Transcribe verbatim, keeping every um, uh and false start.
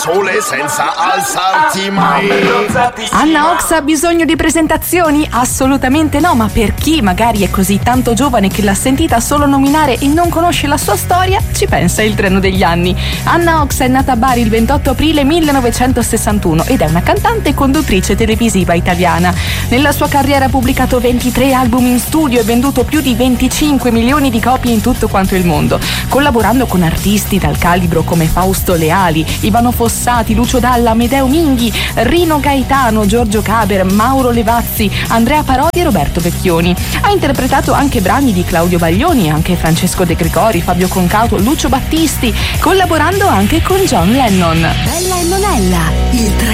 sole senza alzarti mai. Anna Ox ha bisogno di presentazioni? Assolutamente no, ma per chi magari è così tanto giovane che l'ha sentita solo nominare e non conosce la sua storia, ci pensa il treno degli anni. Anna Ox è nata a Bari il ventotto aprile millenovecentosessantuno ed è una cantante e conduttrice televisiva italiana. Nella sua carriera ha pubblicato ventitré album in studio e venduto più di venticinque milioni di copie in tutto quanto il mondo, collaborando con artisti dal calibro come Fausto Leali, Ivano Fossati, Lucio Dalla, Amedeo Minghi, Rino Gaetano, Giorgio Caber, Mauro Levazzi, Andrea Parodi e Roberto Vecchioni. Ha interpretato anche brani di Claudio Baglioni, anche Francesco De Gregori, Fabio Concato, Lucio Battisti, collaborando anche con John Lennon. Bella e Monella, il